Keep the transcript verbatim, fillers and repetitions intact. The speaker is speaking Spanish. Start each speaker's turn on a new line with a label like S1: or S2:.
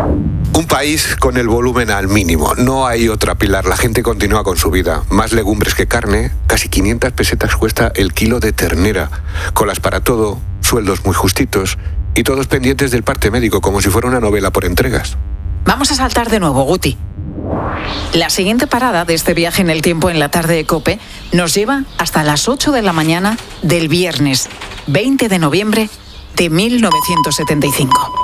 S1: Un país con el volumen al mínimo. No hay otra, Pilar. La gente continúa con su vida. Más legumbres que carne. Casi quinientas pesetas cuesta el kilo de ternera. Colas para todo, sueldos muy justitos y todos pendientes del parte médico, como si fuera una novela por entregas.
S2: Vamos a saltar de nuevo, Guti. La siguiente parada de este viaje en el tiempo en la tarde de COPE nos lleva hasta las ocho de la mañana del viernes veinte de noviembre de mil novecientos setenta y cinco.